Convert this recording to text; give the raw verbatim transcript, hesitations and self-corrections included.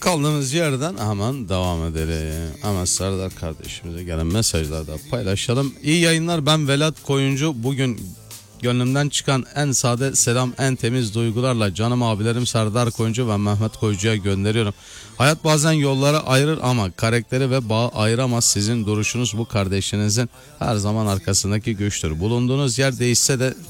kaldığımız yerden hemen devam edelim. Ama Serdar kardeşimize gelen mesajlarda paylaşalım. İyi yayınlar, ben Velat Koyuncu. Bugün gönlümden çıkan en sade selam, en temiz duygularla canım abilerim Serdar Koyuncu ve Mehmet Koyuncu'ya gönderiyorum. Hayat bazen yolları ayırır ama karakteri ve bağı ayıramaz. Sizin duruşunuz bu kardeşinizin her zaman arkasındaki güçtür. Bulunduğunuz yer değişse de